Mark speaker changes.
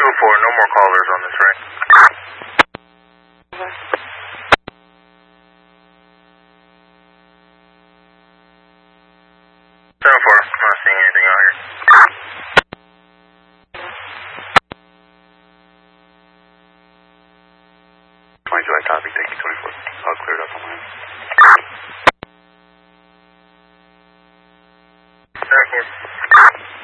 Speaker 1: 2-4, no more callers on this, right? 7-4, I'm not seeing anything out here.
Speaker 2: 22, I copy, thank you, 24. All cleared up on my end.
Speaker 1: 7-4.